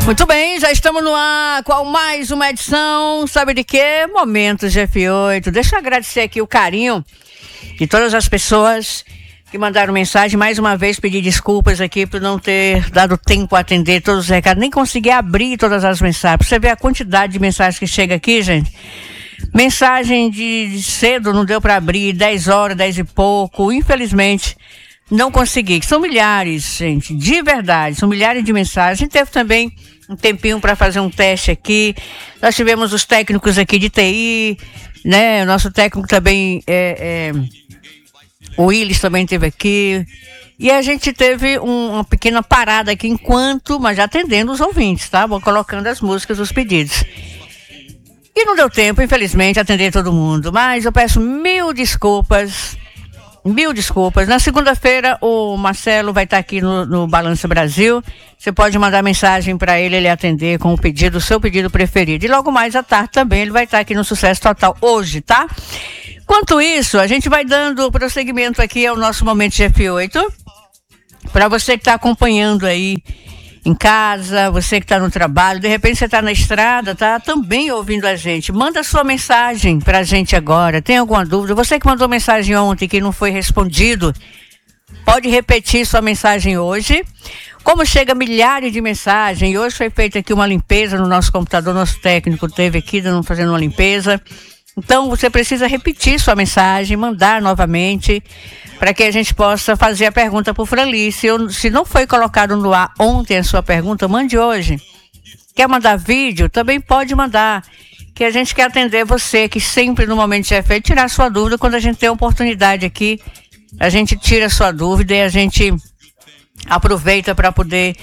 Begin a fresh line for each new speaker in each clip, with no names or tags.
Muito bem, já estamos no ar com mais uma edição, sabe de quê? Momentos de F8. Deixa eu agradecer aqui o carinho de todas as pessoas que mandaram mensagem. Mais uma vez pedir desculpas aqui por não ter dado tempo a atender todos os recados, nem consegui abrir todas as mensagens. Pra você ver a quantidade de mensagens que chega aqui, gente. Mensagem de cedo não deu para abrir, 10 horas, 10 e pouco, infelizmente. Não consegui, são milhares, gente, de verdade, são milhares de mensagens. A gente teve também um tempinho para fazer um teste aqui. Nós tivemos os técnicos aqui de TI, né? O nosso técnico também, o Willis também esteve aqui. E a gente teve uma pequena parada aqui mas já atendendo os ouvintes, tá? Vou colocando as músicas, os pedidos. E não deu tempo, infelizmente, atender todo mundo. Mas eu peço mil desculpas. Na segunda-feira o Marcelo vai estar aqui no Balança Brasil. Você pode mandar mensagem para ele atender com o seu pedido preferido. E logo mais à tarde também ele vai estar aqui no Sucesso Total hoje, tá? Enquanto isso, a gente vai dando prosseguimento aqui ao nosso Momento de F8. Para você que está acompanhando aí em casa, você que está no trabalho, de repente você está na estrada, tá também ouvindo a gente. Manda sua mensagem para a gente agora. Tem alguma dúvida? Você que mandou mensagem ontem que não foi respondido, pode repetir sua mensagem hoje. Como chega milhares de mensagens, e hoje foi feita aqui uma limpeza no nosso computador, nosso técnico esteve aqui fazendo uma limpeza. Então você precisa repetir sua mensagem, mandar novamente, para que a gente possa fazer a pergunta para o Franli. Se não foi colocado no ar ontem a sua pergunta, mande hoje. Quer mandar vídeo? Também pode mandar, que a gente quer atender você, que sempre no Momento de F8 tirar sua dúvida. Quando a gente tem a oportunidade aqui, a gente tira a sua dúvida e a gente aproveita para poder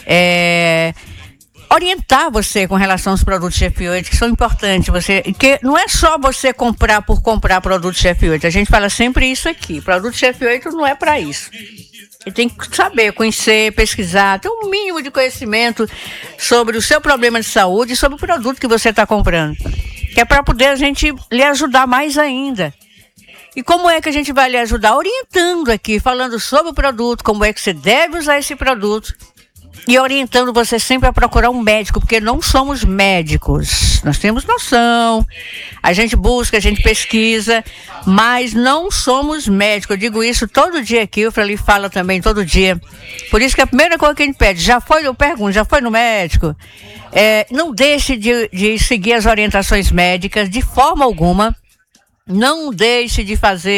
orientar você com relação aos produtos F8, que são importantes. Que não é só você comprar por comprar produtos F8. A gente fala sempre isso aqui. Produtos F8 não é para isso. Você tem que saber, conhecer, pesquisar, ter um mínimo de conhecimento sobre o seu problema de saúde e sobre o produto que você está comprando. Que é para poder a gente lhe ajudar mais ainda. E como é que a gente vai lhe ajudar? Orientando aqui, falando sobre o produto, como é que você deve usar esse produto. E orientando você sempre a procurar um médico, porque não somos médicos. Nós temos noção, a gente busca, a gente pesquisa, mas não somos médicos. Eu digo isso todo dia aqui, o Frali fala também todo dia. Por isso que a primeira coisa que a gente pede, eu pergunto, já foi no médico? Não deixe de seguir as orientações médicas de forma alguma. Não deixe de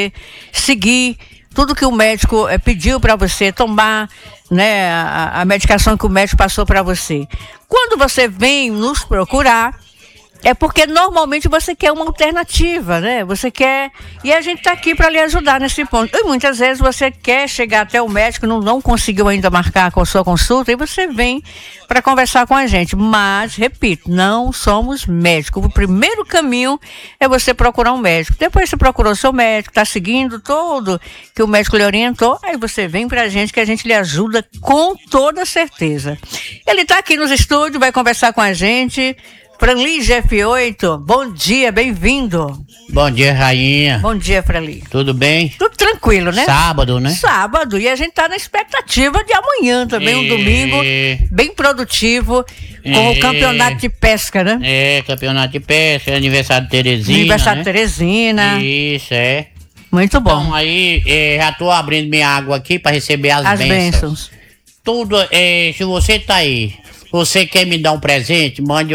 seguir tudo que o médico pediu para você tomar, né, a medicação que o médico passou para você. Quando você vem nos procurar, é porque normalmente você quer uma alternativa, né? Você quer... E a gente está aqui para lhe ajudar nesse ponto. E muitas vezes você quer chegar até o médico, não conseguiu ainda marcar com a sua consulta, e você vem para conversar com a gente. Mas, repito, não somos médicos. O primeiro caminho é você procurar um médico. Depois você procurou seu médico, está seguindo tudo que o médico lhe orientou, aí você vem para a gente que a gente lhe ajuda com toda certeza. Ele está aqui nos estúdios, vai conversar com a gente. Franli F8, bom dia, bem-vindo.
Bom dia, rainha.
Bom dia, Franli.
Tudo bem?
Tudo tranquilo, né?
Sábado, né?
Sábado, e a gente tá na expectativa de amanhã também, um domingo bem produtivo, com o campeonato de pesca, né?
Campeonato de pesca, aniversário de Teresina.
Aniversário de Teresina.
Isso,
Muito bom.
Então, aí, já tô abrindo minha água aqui para receber as bênçãos. Tudo, se você tá aí, você quer me dar um presente, mande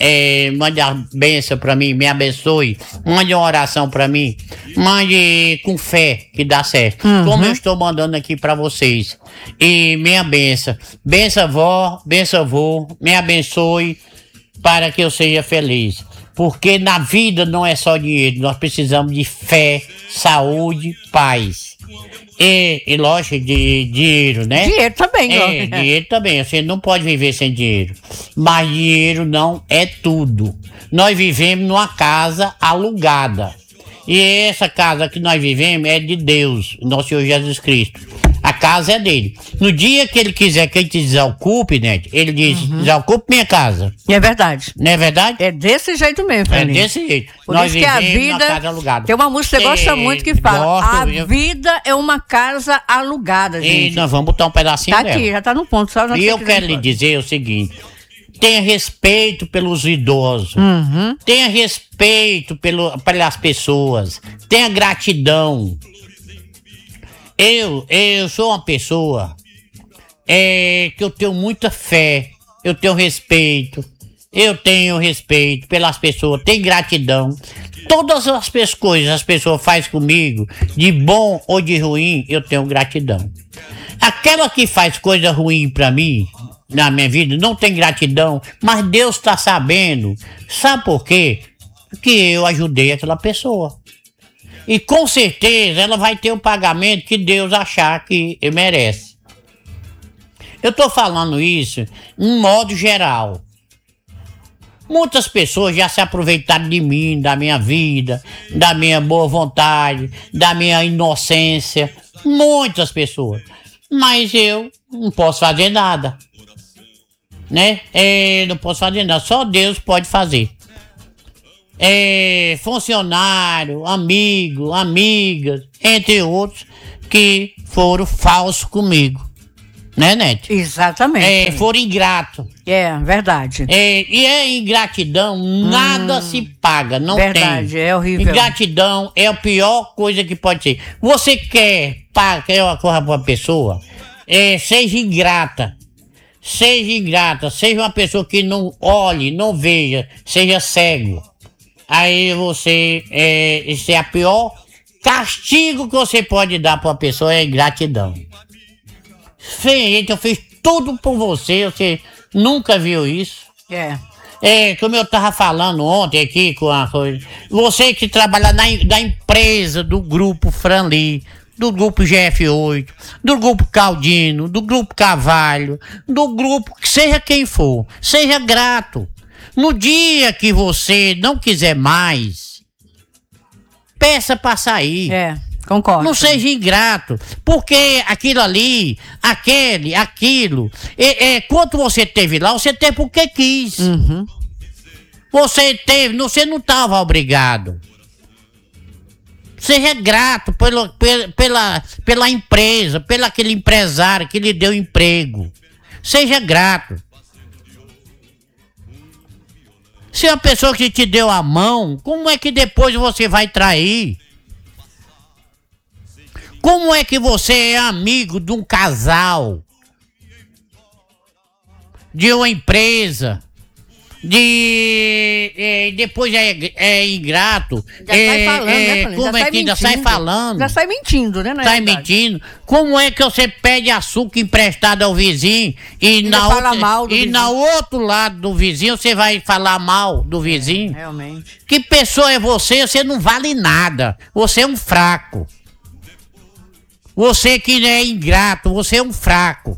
a bênção pra mim, me abençoe, mande uma oração pra mim, mande com fé que dá certo, como eu estou mandando aqui pra vocês. E minha bênção, vó, benção avô, me abençoe para que eu seja feliz. Porque na vida não é só dinheiro, nós precisamos de fé, saúde, paz. E lógico, de dinheiro, né?
Dinheiro também,
dinheiro também. Você não pode viver sem dinheiro. Mas dinheiro não é tudo. Nós vivemos numa casa alugada. E essa casa que nós vivemos é de Deus, nosso Senhor Jesus Cristo. A casa é dele. No dia que ele quiser que ele te desocupe, né? Ele diz, desocupe minha casa.
E é verdade.
Não é verdade?
É desse jeito mesmo, Fernando.
É desse jeito.
Por
nós
isso que a
vivemos
vida,
numa casa alugada.
Tem uma música que você gosta muito que fala, vida é uma casa alugada, gente.
E nós vamos botar um pedacinho
tá
dela.
Aqui, já tá no ponto. Só
e eu quero lhe dizer o seguinte, tenha respeito pelos idosos, tenha respeito pelas pessoas, tenha gratidão. Eu sou uma pessoa que eu tenho muita fé, eu tenho respeito pelas pessoas, tenho gratidão. Todas as coisas as pessoas fazem comigo, de bom ou de ruim, eu tenho gratidão. Aquela que faz coisa ruim pra mim, na minha vida, não tem gratidão, mas Deus tá sabendo. Sabe por quê? Porque eu ajudei aquela pessoa. E com certeza ela vai ter o pagamento que Deus achar que merece. Eu tô falando isso em modo geral. Muitas pessoas já se aproveitaram de mim, da minha vida, da minha boa vontade, da minha inocência. Muitas pessoas. Mas eu não posso fazer nada. Né? Não posso fazer nada. Só Deus pode fazer. Funcionário, amigo, amigas, entre outros, que foram falsos comigo. Né, Nete?
Exatamente.
Foram ingratos.
Verdade.
E ingratidão, nada se paga, não
verdade,
tem.
É horrível.
Ingratidão é a pior coisa que pode ser. Você quer uma coisa pra uma pessoa, seja ingrata. Seja ingrata, seja uma pessoa que não olhe, não veja, seja cego. Aí você, esse é a pior castigo que você pode dar pra uma pessoa, é ingratidão. Gente, eu fiz tudo por você nunca viu isso. Como eu tava falando ontem aqui com a coisa. Você que trabalha na empresa do grupo Franli, do grupo GF8, do grupo Caldino, do grupo Carvalho, do grupo, seja quem for, seja grato. No dia que você não quiser mais, peça pra sair.
Concordo.
Não seja ingrato, porque aquilo ali, aquilo, quanto você teve lá, você teve porque quis. Você teve, você não estava obrigado. Seja grato pela empresa, pelo aquele empresário que lhe deu emprego. Seja grato. Se é uma pessoa que te deu a mão, como é que depois você vai trair? Como é que você é amigo de um casal, de uma empresa, depois é ingrato?
Já sai falando, né,
como é que ainda sai falando?
Já sai mentindo, né?
Sai mentindo. Como é que você pede açúcar emprestado ao vizinho e na outro lado do vizinho você vai falar mal do vizinho?
Realmente.
Que pessoa é você? Você não vale nada. Você é um fraco. Você que é ingrato, você é um fraco.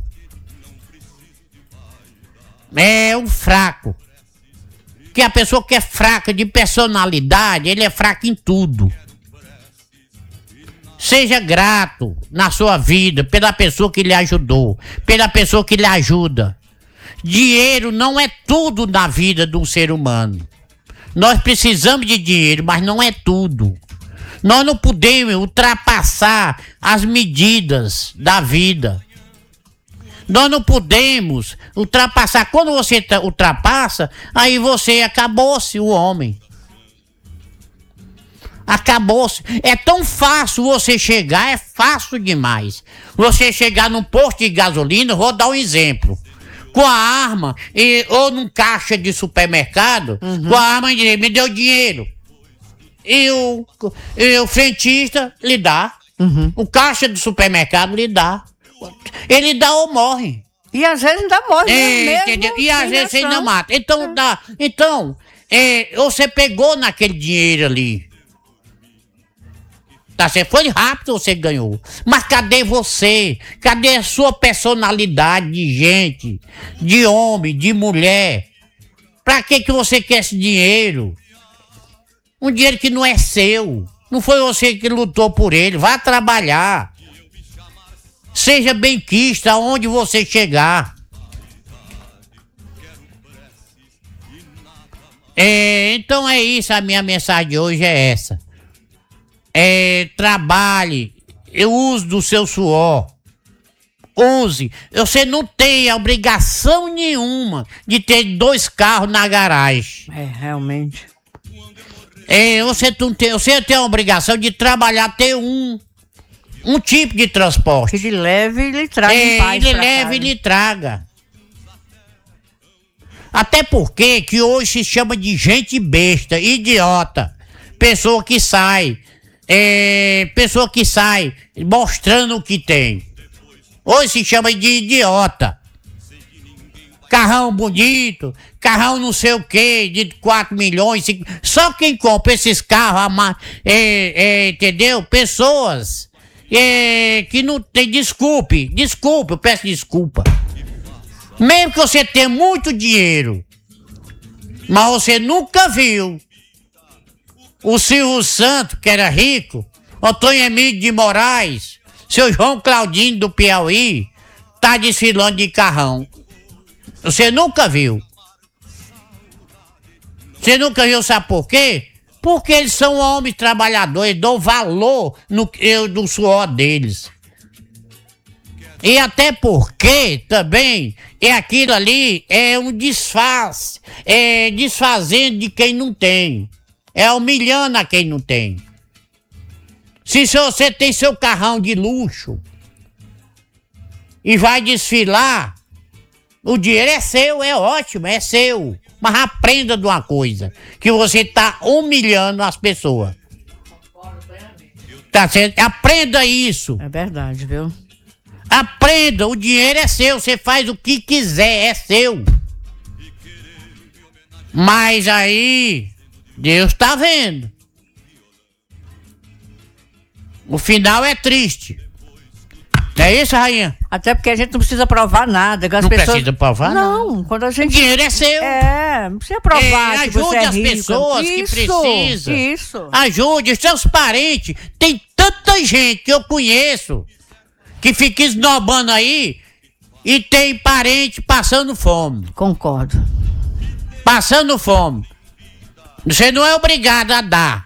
É um fraco. Que a pessoa que é fraca de personalidade, ele é fraco em tudo. Seja grato na sua vida pela pessoa que lhe ajudou, pela pessoa que lhe ajuda. Dinheiro não é tudo na vida de um ser humano. Nós precisamos de dinheiro, mas não é tudo. Nós não podemos ultrapassar as medidas da vida. Nós não podemos ultrapassar. Quando você ultrapassa, aí você acabou-se o homem. Acabou-se. É tão fácil você chegar, é fácil demais. Você chegar num posto de gasolina, vou dar um exemplo. Com a arma, ou num caixa de supermercado, com a arma e dizer, me deu dinheiro. E o frentista lhe dá. O caixa do supermercado lhe dá. Ele dá ou morre.
E às vezes ainda morre mesmo.
Entendeu? E às vezes ele não mata. Então, você pegou naquele dinheiro ali. Tá certo? Foi rápido, você ganhou. Mas cadê você? Cadê a sua personalidade de gente? De homem, de mulher? Pra que você quer esse dinheiro? Um dinheiro que não é seu. Não foi você que lutou por ele. Vá trabalhar. Seja benquisto aonde você chegar. Então é isso, a minha mensagem de hoje é essa. Trabalhe, use do seu suor. use. Você não tem obrigação nenhuma de ter 2 carros na garagem.
Realmente.
Você tem a obrigação de trabalhar, ter um tipo de transporte.
Que lhe leve e lhe traga em paz.
Ele leve e lhe traga. Até porque que hoje se chama de gente besta, idiota. Pessoa que sai mostrando o que tem. Hoje se chama de idiota. Carrão bonito, carrão não sei o que, de 4 milhões, 5... Só quem compra esses carros, entendeu? Pessoas que não tem... Desculpe, eu peço desculpa. Mesmo que você tenha muito dinheiro, mas você nunca viu o Silvio Santos, que era rico, Antônio Emílio de Moraes, seu João Claudinho do Piauí, tá desfilando de carrão. Você nunca viu. Você nunca viu, sabe por quê? Porque eles são homens trabalhadores, dão valor no suor deles. E até porque também aquilo ali é um disfarce, desfazendo de quem não tem, humilhando a quem não tem. Se você tem seu carrão de luxo e vai desfilar, o dinheiro é seu, é ótimo, é seu. Mas aprenda de uma coisa, que você está humilhando as pessoas. Tá certo? Aprenda isso.
É verdade, viu?
Aprenda, o dinheiro é seu, você faz o que quiser, é seu. Mas aí, Deus tá vendo. O final é triste. Não é isso, rainha?
Até porque a gente não precisa provar nada.
Não precisa provar nada.
Não, quando a gente...
O dinheiro é seu.
Não precisa provar que você é rico.
Ajude as pessoas que precisam.
Isso.
Ajude os seus parentes. Tem tanta gente que eu conheço que fica esnobando aí e tem parente passando fome.
Concordo.
Passando fome. Você não é obrigado a dar.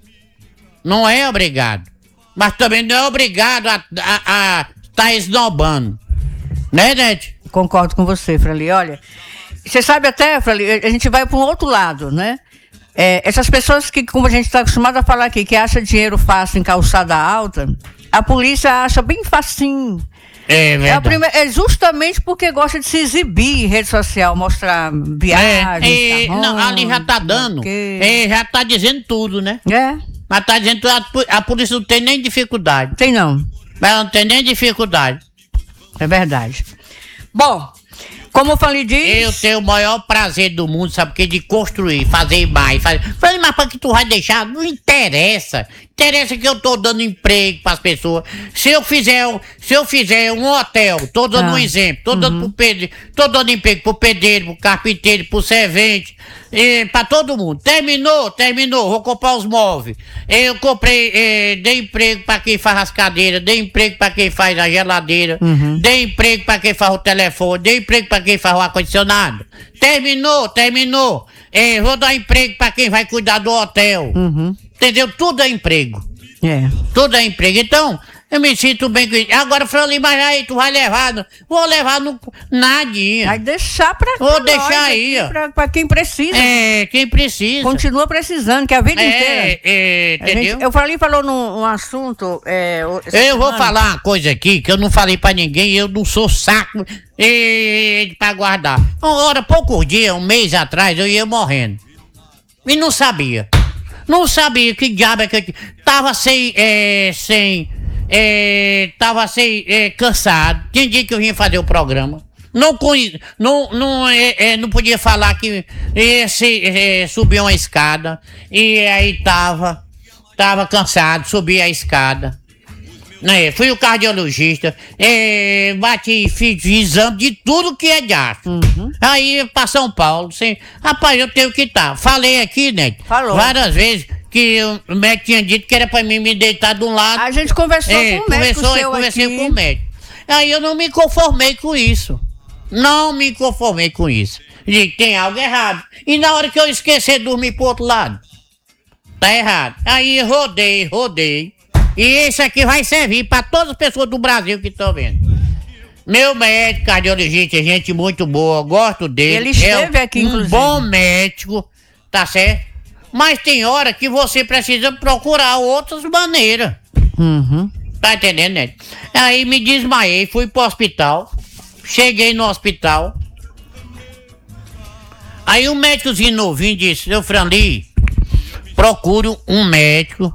Não é obrigado. Mas também não é obrigado a estar esnobando. Né, Nete?
Concordo com você, Frali. Olha, você sabe até, Frali, a gente vai para um outro lado, né? Essas pessoas que, como a gente está acostumado a falar aqui, que acham dinheiro fácil em calçada alta, a polícia acha bem facinho.
É verdade.
É justamente porque gosta de se exibir em rede social, mostrar viagens.
Não, ali já tá dando. Já tá dizendo tudo, né? Mas tá dizendo que a polícia não tem nem dificuldade.
Tem não.
Mas não tem nem dificuldade.
É verdade. Bom, como eu falei disso...
Eu tenho o maior prazer do mundo, sabe o que? De construir, fazer mais. Falei, mas pra que tu vai deixar? Não interessa. Interessa que eu tô dando emprego pras pessoas. Se eu fizer um hotel, tô dando um exemplo, tô dando pro pedreiro, tô dando emprego pro pedreiro, pro carpinteiro, pro servente, pra todo mundo. Terminou, vou comprar os móveis. Eu comprei, dei emprego pra quem faz as cadeiras, dei emprego pra quem faz a geladeira, dei emprego pra quem faz o telefone, dei emprego pra quem faz o ar-condicionado. Terminou. Vou dar emprego pra quem vai cuidar do hotel. Entendeu? Tudo é emprego. Tudo é emprego. Então, eu me sinto bem com isso. Agora, Frali, mas aí tu vai levar. Vou levar no nadinha.
Vai deixar pra
Vou deixar aí, ó.
Pra quem precisa.
Quem precisa.
Continua precisando, que a vida inteira.
Entendeu?
Eu falou num assunto.
Eu vou falar uma coisa aqui que eu não falei pra ninguém, eu não sou saco pra guardar. Ora, poucos dias, um mês atrás, eu ia morrendo. E não sabia. Não sabia que diabo é que eu tava cansado. Tinha dia que eu vinha fazer o programa. Não podia falar que subir uma escada. E aí tava cansado, subi a escada. Fui o cardiologista, fiz exame de tudo que é gasto. Aí pra São Paulo, rapaz, eu tenho que estar. Falei aqui, né?
Falou.
Várias vezes que o médico tinha dito que era pra mim me deitar de um lado.
A gente conversou com o médico
conversei com o médico. Aí eu não me conformei com isso. Digo, tem algo errado. E na hora que eu esquecer de dormir pro outro lado, tá errado. Aí rodei. E esse aqui vai servir para todas as pessoas do Brasil que estão vendo. Meu médico cardiologista é gente muito boa, gosto dele.
Ele esteve aqui, inclusive.
Bom médico, tá certo? Mas tem hora que você precisa procurar outras maneiras. Tá entendendo, né? Aí me desmaiei, fui pro hospital. Cheguei no hospital. Aí um médicozinho novinho disse: seu Franli, procure um médico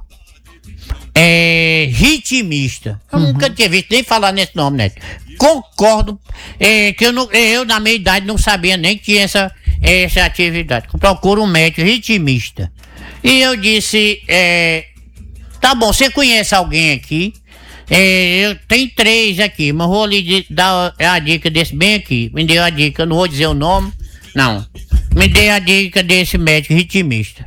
ritmista. Eu nunca tinha visto nem falar nesse nome, né? Concordo que eu na minha idade não sabia nem que tinha essa atividade. Procura um médico ritmista. E eu disse: tá bom, você conhece alguém aqui? Eu tenho 3 aqui, mas vou lhe dar a dica desse bem aqui. Me deu a dica, não vou dizer o nome, não. Me dê a dica desse médico ritmista.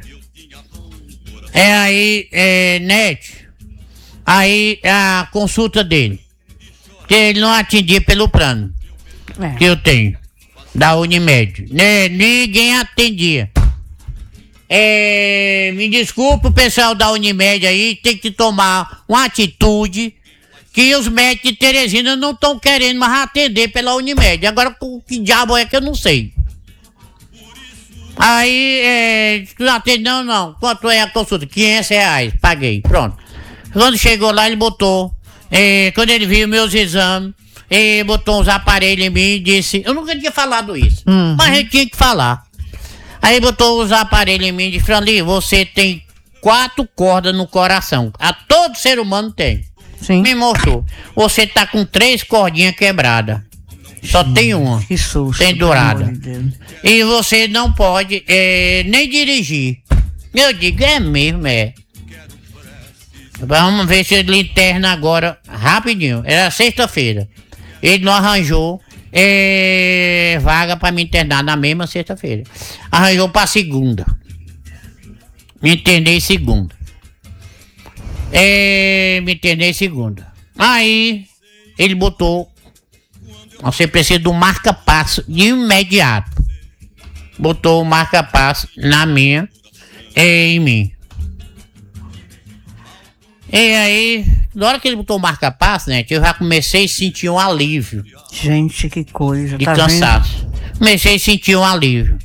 Aí a consulta dele, que ele não atendia pelo plano que eu tenho, da Unimed. Ninguém atendia. Me desculpa o pessoal da Unimed aí, tem que tomar uma atitude que os médicos de Teresina não estão querendo mais atender pela Unimed. Agora, que diabo é que eu não sei. Aí, não atende não. Quanto é a consulta? R$500, paguei, pronto. Quando chegou lá, ele botou, quando ele viu meus exames, ele botou uns aparelhos em mim e disse, eu nunca tinha falado isso, mas eu tinha que falar. Aí botou os aparelhos em mim e disse: Franli, você tem 4 cordas no coração. A todo ser humano tem.
Sim.
Me mostrou. Você tá com 3 cordinhas quebradas. Só tem uma.
Que susto.
Tem dourada. E você não pode nem dirigir. Eu digo, é mesmo, Vamos ver se ele interna agora, rapidinho. Era sexta-feira. Ele não arranjou vaga pra me internar na mesma sexta-feira. Arranjou pra segunda. Me internei segunda. Aí ele botou: você precisa de um marca-passo de imediato. Botou o marca-passo em mim. E aí, na hora que ele botou o marca-passo, né, eu já comecei a sentir um alívio.
Gente, que coisa.
De cansaço. Comecei a sentir um alívio.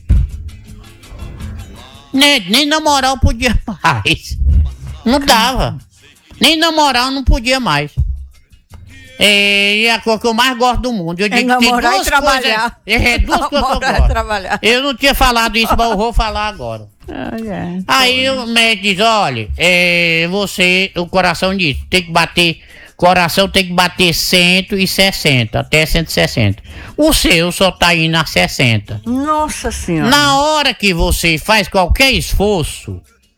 Nem namorar eu podia mais. Não dava. Nem namorar eu não podia mais. E a coisa que eu mais gosto do mundo. Eu digo que tem duas
trabalhar.
Duas coisas que eu gosto. Trabalhar. Eu não tinha falado isso, mas eu vou falar agora. Aí o médico diz: olha, o coração diz, coração tem que bater 160, até 160. O seu só tá indo a 60.
Nossa Senhora.
Na hora que você faz qualquer esforço,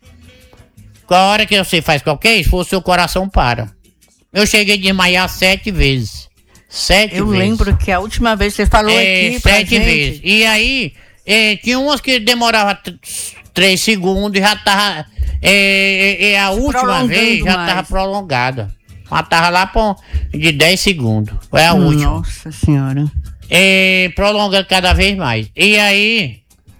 seu coração para. Eu cheguei a desmaiar 7 vezes. 7 vezes.
Eu lembro que a última vez você falou aqui pra
7 vezes. E aí, tinha umas que demorava 3 segundos e já tava... a última vez já tava prolongada. Já tava lá de 10 segundos. Foi a última.
Nossa Senhora.
Prolongando cada vez mais. E aí...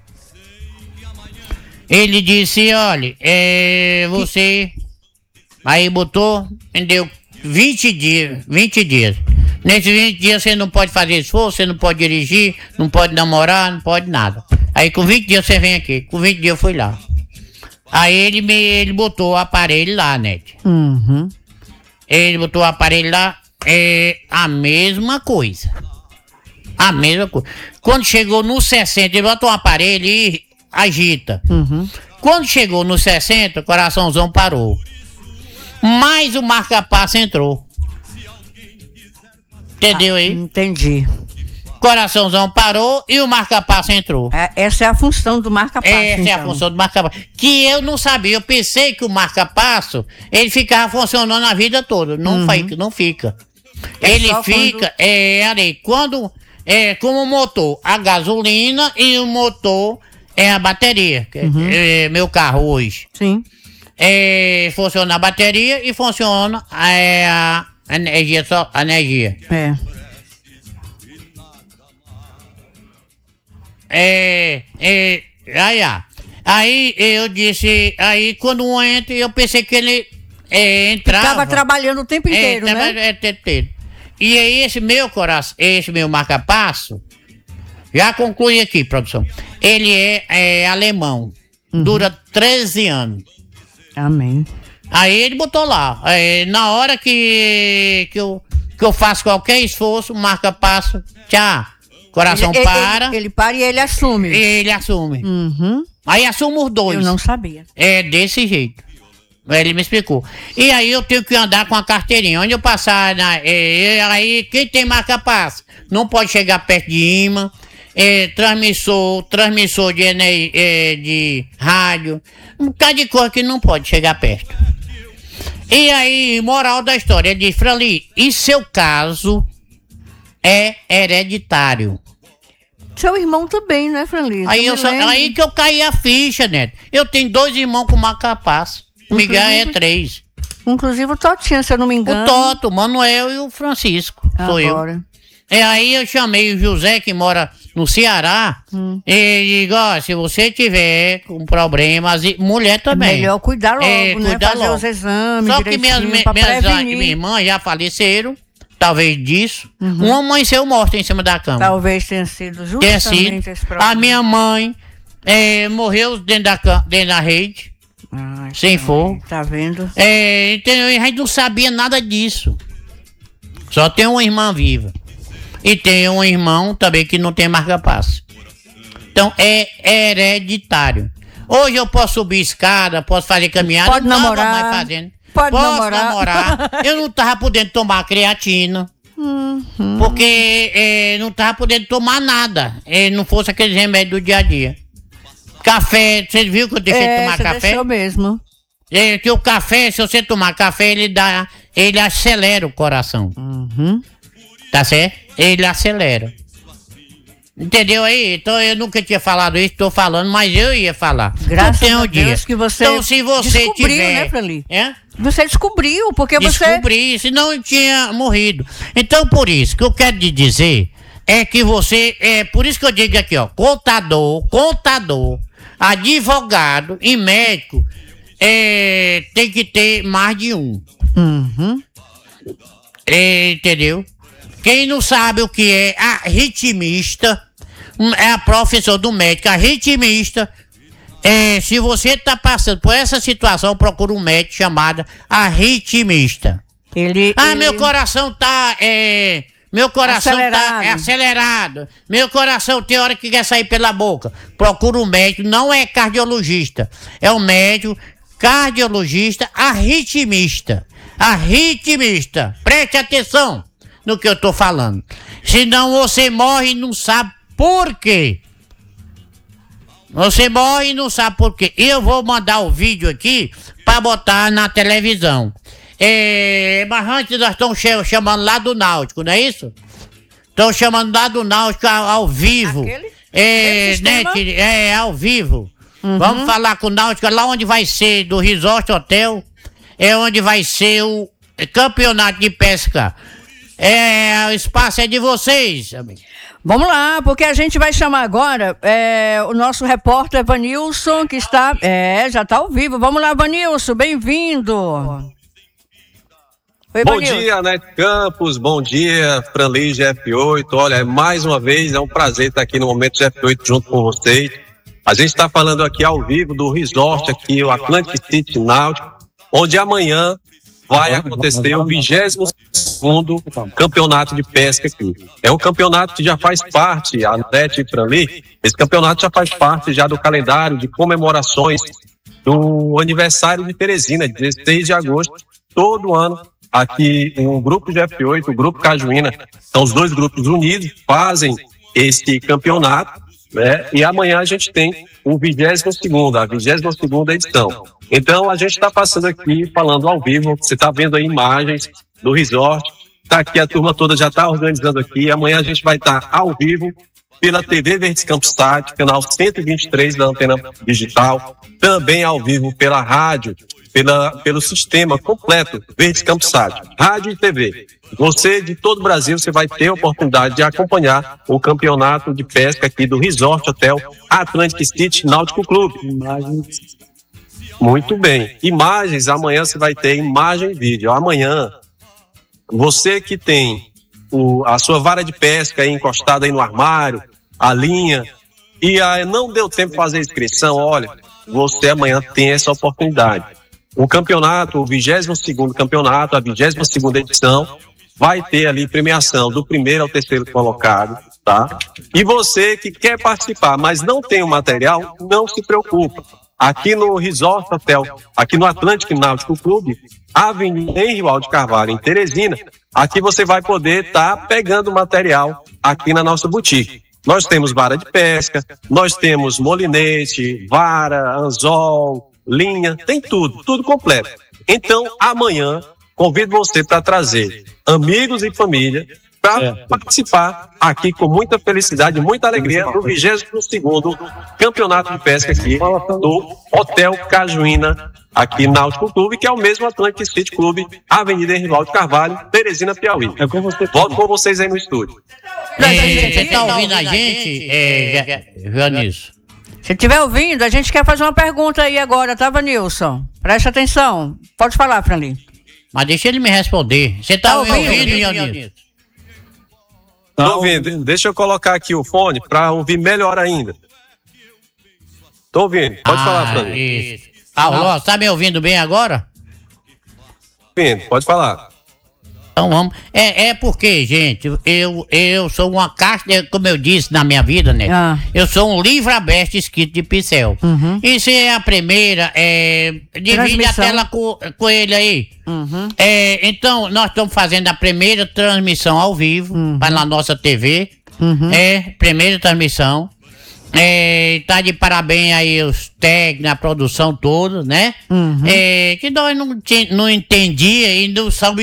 ele disse: olha, você... Aí botou, deu 20 dias. Nesses 20 dias você não pode fazer esforço, você não pode dirigir, não pode namorar, não pode nada. Aí com 20 dias você vem aqui. Com 20 dias eu fui lá. Aí ele botou o aparelho lá, né? Ele botou o aparelho lá, a mesma coisa. Quando chegou no 60, ele botou o aparelho e agita. Quando chegou no 60, o coraçãozão parou. Mas o marca-passo entrou. Entendeu aí?
Entendi.
Coraçãozão parou e o marca-passo entrou.
Essa é a função do marca-passo.
Essa é a função do marca-passo. Que eu não sabia. Eu pensei que o marca-passo, ele ficava funcionando a vida toda. Não fica. Ele fica, quando como o motor, a gasolina e o motor a bateria. Meu carro hoje.
Sim.
Funciona a bateria e funciona a energia. Aí eu disse, aí quando um entra, eu pensei que ele entrava.
Ficava trabalhando o tempo inteiro, né?
E aí esse meu marca-passo, já conclui aqui, produção. Ele é alemão. Dura 13 anos.
Amém.
Aí ele botou lá. Na hora que eu faço qualquer esforço, marca-passo, tchau. Coração para.
Ele para e ele assume.
Ele assume.
Uhum.
Aí assume os dois.
Eu não sabia.
É desse jeito. Ele me explicou. E aí eu tenho que andar com a carteirinha. Onde eu passar, aí quem tem marca-passo não pode chegar perto de imã. Transmissor de rádio. Um bocado de coisa que não pode chegar perto. E aí, moral da história, ele diz, Franli, e seu caso é hereditário.
Seu irmão também, né, Franli?
Aí que eu caí a ficha, né? Eu tenho 2 irmãos com marca-passo. O Miguel é 3.
Inclusive o Totinho, se eu não me engano.
O Toto, o Manuel e o Francisco. Sou eu. Aí eu chamei o José, que mora no Ceará, e digo, se você tiver com problemas, mulher também.
Melhor cuidar logo, né? Fazer
logo.
Os exames.
Só que minhas irmãs já faleceram, talvez disso. Uma amanheceu morta em cima da cama.
Talvez tenha sido justamente esse problema.
A minha mãe morreu dentro da rede, sem fogo.
Tá vendo?
Entendeu? A gente não sabia nada disso. Só tem uma irmã viva. E tem um irmão também que não tem marca-passo. Então é hereditário. Hoje eu posso subir escada, posso fazer caminhada.
Pode namorar.
Mais fazendo.
Posso
namorar. Eu não tava podendo tomar creatina. Porque não tava podendo tomar nada. Não fosse aquele remédio do dia a dia. Café, você viu que eu deixei de tomar café?
Deixou mesmo.
Que o café, se você tomar café, ele acelera o coração. Tá certo? Ele acelera. Entendeu aí? Então eu nunca tinha falado isso, tô falando, mas eu ia falar.
Graças a Deus que você
então, se você
descobriu,
tiver,
né, Franli? Você descobriu, porque
Descobri, senão eu tinha morrido. Então por isso que eu quero te dizer é que você, por isso que eu digo aqui, ó, contador, advogado e médico, tem que ter mais de um. Entendeu? Quem não sabe o que é arritmista, é a profissão do médico, arritmista. Se você está passando por essa situação, procura um médico chamado arritmista. Meu coração tá acelerado. Meu coração tem hora que quer sair pela boca. Procura um médico, não é cardiologista. É um médico cardiologista arritmista. Preste atenção no que eu tô falando. Senão você morre e não sabe por quê. Eu vou mandar o vídeo aqui para botar na televisão. Mas antes nós estamos chamando lá do Náutico, não é isso? Estão chamando lá do Náutico ao vivo. Ao vivo. Vamos falar com o Náutico lá onde vai ser do Resort Hotel. Onde vai ser o campeonato de pesca. O espaço é de vocês, amigo.
Vamos lá, porque a gente vai chamar agora o nosso repórter Vanilson, que está, já está ao vivo. Vamos lá, Vanilson, bem-vindo.
Oi, bom dia, Neto Campos, bom dia, Franli GF8. Olha, mais uma vez é um prazer estar aqui no Momento GF8 junto com vocês. A gente está falando aqui ao vivo do resort aqui, o Atlantic City Náutico, onde amanhã vai acontecer o 22º campeonato de pesca aqui. É um campeonato que já faz parte, a Neto e Franli, esse campeonato já faz parte já do calendário de comemorações do aniversário de Teresina, 16 de agosto, todo ano. Aqui o grupo GF8, o grupo Cajuína, são os dois grupos unidos, fazem esse campeonato, né? E amanhã a gente tem o 22º, a 22ª edição. Então a gente está passando aqui, falando ao vivo, você está vendo aí imagens do resort, está aqui a turma toda, já está organizando aqui. Amanhã a gente vai estar ao vivo pela TV Verdes Campos Sat, canal 123 da Antena Digital, também ao vivo pela rádio, pelo sistema completo Verdes Campos Sat, rádio e TV. Você de todo o Brasil, você vai ter a oportunidade de acompanhar o campeonato de pesca aqui do Resort Hotel Atlantic City Náutico Clube. Muito bem. Imagens, amanhã você vai ter imagem e vídeo. Amanhã, você que tem a sua vara de pesca aí encostada aí no armário, a linha, e não deu tempo de fazer a inscrição, olha, você amanhã tem essa oportunidade. O campeonato, o 22º campeonato, a 22ª edição, vai ter ali premiação do primeiro ao terceiro colocado, tá? E você que quer participar, mas não tem o material, não se preocupa. Aqui no Resort Hotel, aqui no Atlântico Náutico Clube, Avenida Henrivaldo de Carvalho, em Teresina, aqui você vai poder estar pegando material aqui na nossa boutique. Nós temos vara de pesca, nós temos molinete, vara, anzol, linha, tem tudo completo. Então, amanhã, convido você para trazer amigos e família para participar aqui com muita felicidade, muita alegria no 22º Campeonato de Pesca aqui do Hotel Cajuína, aqui na Náutico Clube, que é o mesmo Atlantic City Clube, Avenida Henrivaldo de Carvalho, Teresina, Piauí. Volto com vocês aí no estúdio.
Você está ouvindo a gente, Vanilson?
Se estiver ouvindo, a gente quer fazer uma pergunta aí agora, tá, Vanilson? Presta atenção. Pode falar, Franlin.
Mas deixa ele me responder. Você está ouvindo, Vanilson?
Tô ouvindo. Deixa eu colocar aqui o fone para ouvir melhor ainda. Tô ouvindo. Pode falar, Franlin.
Alô, tá me ouvindo bem agora?
Ouvindo, pode falar.
Então vamos. É porque, gente, eu sou uma caixa, como eu disse na minha vida, né? Eu sou um livro aberto escrito de pincel. E se é a primeira, divide a tela com ele aí. Então, nós estamos fazendo a primeira transmissão ao vivo para a nossa TV. Primeira transmissão. Tá de parabéns aí os técnicos, a produção toda, né? Que nós não entendíamos e não somos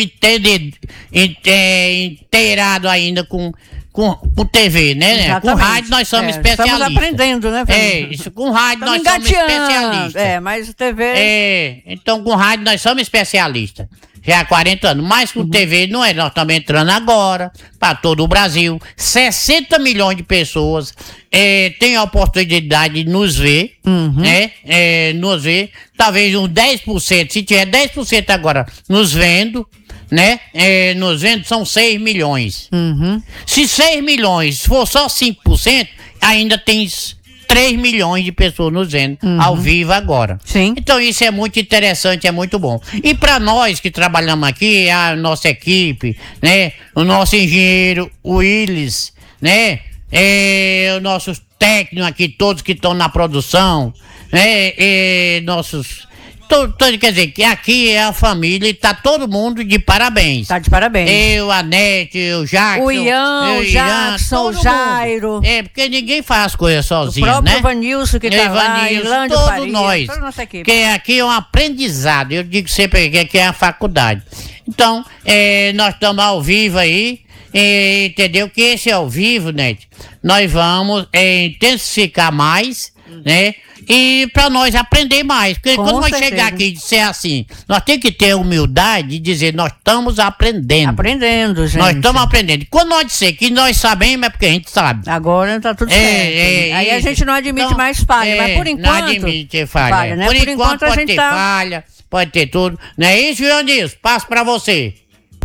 inteirados ainda com TV, né?
Exatamente.
Com rádio nós somos especialistas.
Estamos aprendendo, né?
Isso, com rádio nós somos especialistas.
Mas TV...
Então com rádio nós somos especialistas. Já há 40 anos, mas com TV não é, nós estamos entrando agora para todo o Brasil, 60 milhões de pessoas têm a oportunidade de nos ver, né? Nos ver, talvez uns 10%, se tiver 10% agora nos vendo, né? Nos vendo são 6 milhões. Se 6 milhões for só 5%, ainda tem 3 milhões de pessoas nos vendo ao vivo agora.
Sim.
Então isso é muito interessante, é muito bom. E para nós que trabalhamos aqui, a nossa equipe, né? O nosso engenheiro Willis, né? Os nossos técnicos aqui, todos que estão na produção, né? Nossos... Quer dizer, que aqui é a família e tá todo mundo de parabéns.
Tá de parabéns.
Eu, a Nete, o Jackson.
O Ian, o Jackson, o Jairo.
Porque ninguém faz as coisas sozinho, né?
O próprio Vanilson que tá lá, Ilândio Faria,
nós.
Toda a nossa equipe.
Porque aqui é um aprendizado, eu digo sempre que aqui é a faculdade. Então, nós estamos ao vivo aí, entendeu? Que esse ao vivo, Nete, nós vamos intensificar mais, né? E para nós aprender mais, porque quando nós chegar aqui e disser assim, nós temos que ter humildade e dizer, nós estamos aprendendo.
Aprendendo, gente.
Nós estamos aprendendo. Quando nós disser que nós sabemos, é porque a gente sabe.
Agora tá tudo certo. Aí a gente não admite mais falha, mas por enquanto...
Não admite falha,
né?
Por enquanto
a
pode
gente
ter falha, pode ter tudo. Não é isso, Vanilson? Passo para você.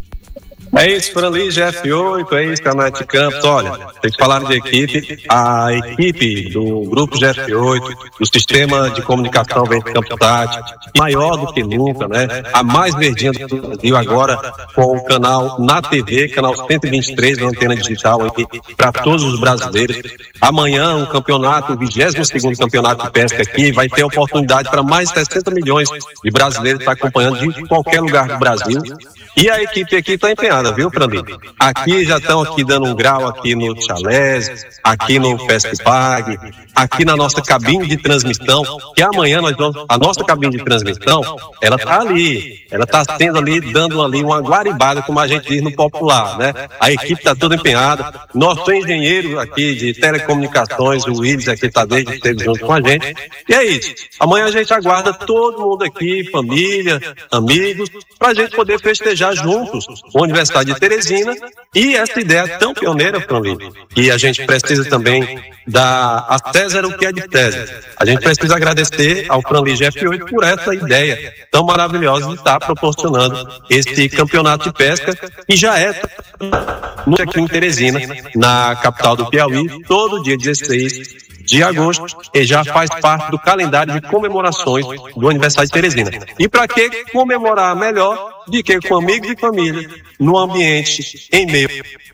É isso, Franlin, GF8, é isso, Canal de Campos. Olha, vocês falaram de equipe, a equipe do Grupo GF8, do Sistema de Comunicação Verde Campos Tati, maior do que nunca, né? A mais verdinha do Brasil agora, com o canal na TV, canal 123 da Antena Digital, para todos os brasileiros. Amanhã, o campeonato, o 22º Campeonato de Pesca aqui, vai ter oportunidade para mais de 60 milhões de brasileiros estar acompanhando de qualquer lugar do Brasil. E a equipe aqui está empenhada, viu, Franlin? Aqui já estão aqui dando um grau aqui no Chalés, aqui no Festipag, aqui na nossa cabine de transmissão, que amanhã nós vamos... A nossa cabine de transmissão, ela está ali, ela está sendo ali, dando ali uma guaribada, como a gente diz no popular, né? A equipe está toda empenhada. Nosso engenheiro aqui de telecomunicações, o Willis aqui está desde esteve junto com a gente. E é isso. Amanhã a gente aguarda todo mundo aqui, família, amigos, para a gente poder festejar juntos o aniversário Universidade de Teresina, e essa ideia tão pioneira, Franli, que a gente precisa também dar a César o que é de César. A gente precisa agradecer ao Franli GF8 por essa ideia tão maravilhosa de estar proporcionando esse campeonato de pesca, que já é aqui em Teresina, na capital do Piauí, todo dia 16 de agosto, e já faz parte do calendário de comemorações do aniversário de Teresina. E para que comemorar melhor do que com amigos e família, no ambiente, em meio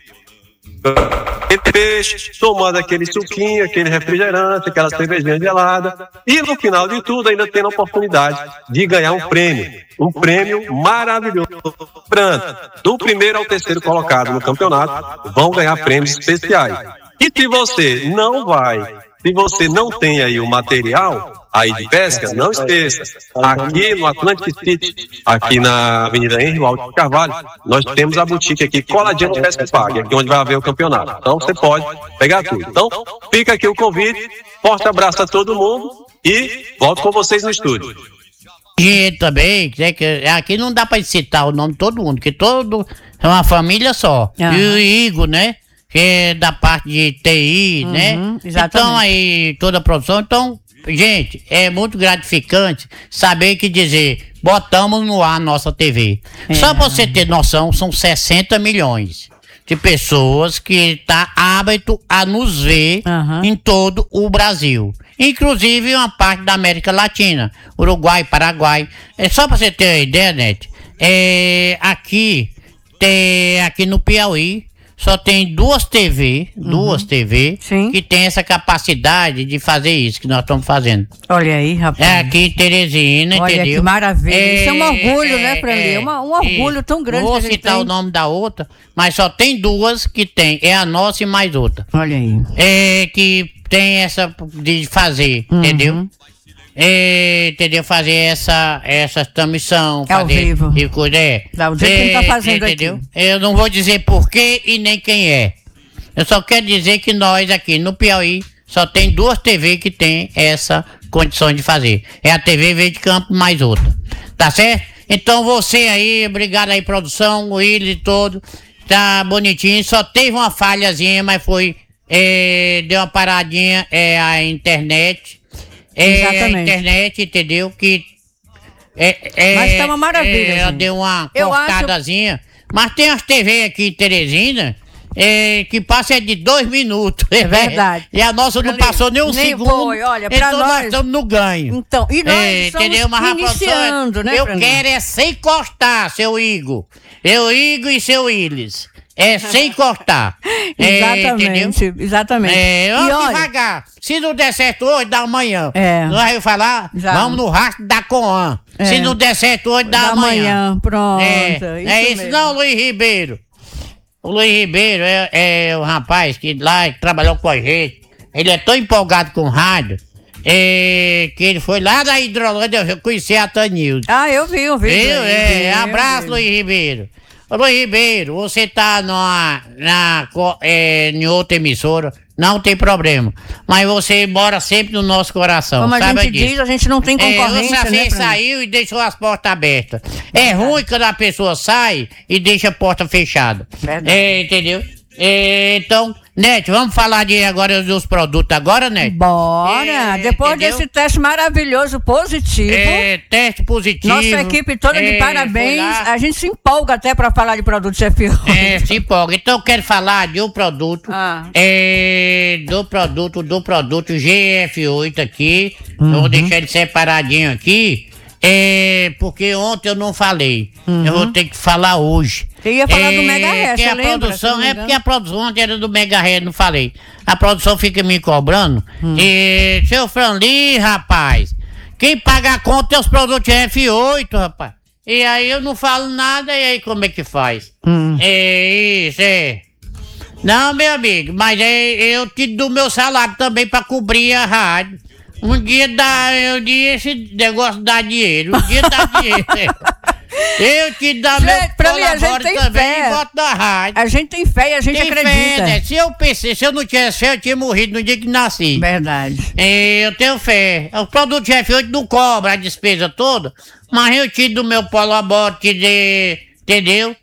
peixe, tomando aquele suquinho, aquele refrigerante, aquela cervejinha gelada, e no final de tudo ainda tendo a oportunidade de ganhar um prêmio maravilhoso. Do primeiro ao terceiro colocado no campeonato vão ganhar prêmios especiais. E se você não tem aí o material aí de pesca, não esqueça, aqui no Atlantic City, aqui na Avenida Henri Alto de Carvalho, nós temos a boutique aqui coladinha no Pesca Pague, aqui onde vai haver o campeonato. Então você pode pegar tudo. Então fica aqui o convite, forte abraço a todo mundo e volto com vocês no estúdio.
E também, aqui não dá para citar o nome de todo mundo, que todo é uma família só. E o Igor, né? Que é da parte de TI, né? Exatamente. Então aí, toda a produção. Então, gente, é muito gratificante saber que botamos no ar a nossa TV. Só pra você ter noção, são 60 milhões de pessoas que tá hábito a nos ver em todo o Brasil. Inclusive uma parte da América Latina, Uruguai, Paraguai. É só pra você ter uma ideia, Nete, aqui no Piauí, só tem duas TV que tem essa capacidade de fazer isso que nós estamos fazendo.
Olha aí, rapaz.
É aqui em Teresina,
olha,
entendeu?
Que maravilha. Isso é um orgulho, né, pra mim? Um orgulho tão grande.
Vou citar o nome da outra, mas só tem duas que tem. É a nossa e mais outra.
Olha aí.
Que tem essa de fazer, entendeu? Entendeu? Fazer essa transmissão.
Ao vivo.
E coisa,
o jeito que ele tá fazendo, entendeu?
Aqui. Eu não vou dizer porquê e nem quem é. Eu só quero dizer que nós aqui no Piauí só tem duas TV que tem essa condição de fazer. É a TV Verde Campo mais outra. Tá certo? Então você aí, obrigado aí, produção, o Willis todo. Tá bonitinho. Só teve uma falhazinha, mas foi. Deu uma paradinha, a internet.
Exatamente.
A internet, entendeu? Que
mas tá uma maravilha.
Ela deu uma cortadazinha. Mas tem as TV aqui em Teresina que passa de 2 minutos.
É verdade.
E a nossa não passou nem segundo.
Foi, olha, pra
então nós estamos no ganho.
Então, e nós estamos iniciando, né?
Eu quero sem encostar, seu Igor. Igor e seu Willis. Sem cortar.
Exatamente, exatamente.
Vamos devagar. Se não der certo hoje, dá amanhã. Nós vamos falar, vamos no rastro da Coan. Se não der certo hoje, dá amanhã.
Pronto.
Isso não, Luiz Ribeiro. O Luiz Ribeiro é o rapaz que lá trabalhou com a gente. Ele é tão empolgado com rádio. Que ele foi lá da Hidrolândia conhecer a Tanilde.
Eu vi.
Abraço, Luiz Ribeiro. Luiz Ribeiro, você tá em outra emissora, não tem problema. Mas você mora sempre no nosso coração.
Como a gente diz, a gente não tem concorrência,
você saiu e deixou as portas abertas. É ruim quando a pessoa sai e deixa a porta fechada. Entendeu? Então, Nete, vamos falar agora dos produtos agora, Nete?
Bora! Depois desse teste maravilhoso, positivo.
Teste positivo.
Nossa equipe toda de parabéns. A gente se empolga até pra falar de produto GF8.
Se empolga. Então eu quero falar de um produto. Do produto GF8 aqui. Eu vou deixar ele separadinho aqui. Porque ontem eu não falei. Eu vou ter que falar hoje.
Você ia falar do Megahertz,
que a produção, porque a produção ontem era do Megahertz, não falei. A produção fica me cobrando. Seu Franli, rapaz, quem paga a conta é os produtos F8, rapaz. E aí eu não falo nada, e aí como é que faz? Não, meu amigo, mas eu tiro do meu salário também pra cobrir a rádio. Um dia esse negócio dá dinheiro, Eu te dou meu colaboro também e boto na rádio.
A gente tem fé e a gente acredita.
Né? Se eu não tivesse fé, eu tinha morrido no dia que nasci.
Verdade.
Eu tenho fé. O produto GF8 não cobra a despesa toda, mas eu tiro do meu colaboro, entendeu?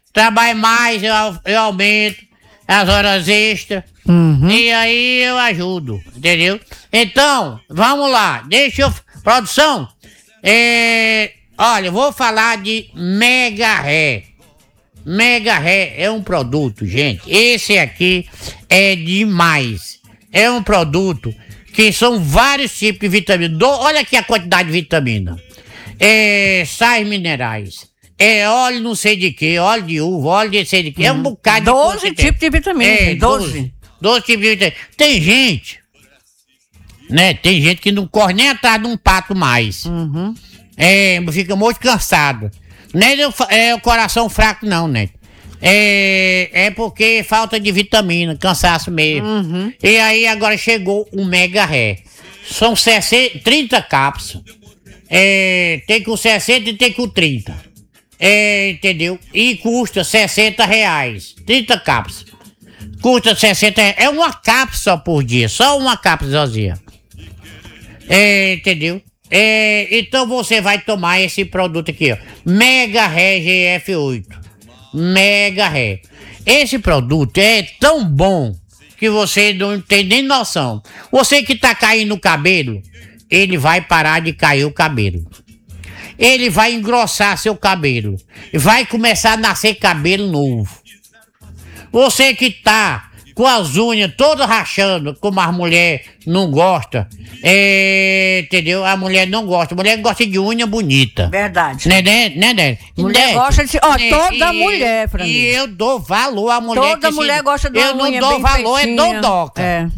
trabalho mais, eu aumento as horas extras. E aí eu ajudo, entendeu? Então, vamos lá. Produção, olha, eu vou falar de Mega Ré. Mega Ré é um produto, gente. Esse aqui é demais. É um produto que são vários tipos de vitamina. Olha aqui a quantidade de vitamina. Sais minerais. Óleo não sei de que, óleo de uva, óleo de sei de que. É um bocado de
12 tipos de vitamina. 12
tipos de vitamina. Tem gente, né? Tem gente que não corre nem atrás de um pato mais. Fica muito cansado. Nem é o coração fraco, não, né? É porque falta de vitamina, cansaço mesmo. E aí agora chegou o Mega Ré. São 30 cápsulas. Tem com 60 e tem com 30. Entendeu? E custa R$60. 30 cápsulas. Custa R$60. É uma cápsula por dia. Só uma cápsula sozinha. Entendeu? Então você vai tomar esse produto aqui, ó. Mega Ré GF8. Mega Ré. Esse produto é tão bom que você não tem nem noção. Você que tá caindo o cabelo, ele vai parar de cair o cabelo. Ele vai engrossar seu cabelo. Vai começar a nascer cabelo novo. Você que tá com as unhas todas rachando, como as mulheres não gostam, entendeu? A mulher não gosta. A mulher gosta de unha bonita.
Verdade.
Né?
Mulher gosta de... toda mulher, pra mim.
E eu dou valor à mulher.
Toda mulher gosta de uma unha bem feitinha.
Eu não dou valor, é dondoca.